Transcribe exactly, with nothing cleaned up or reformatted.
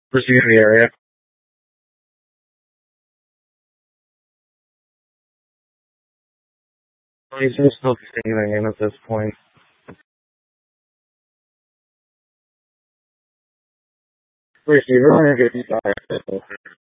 Was he in the area? Well, he's just still standing in at this point. Receiver one hundred fifty-five.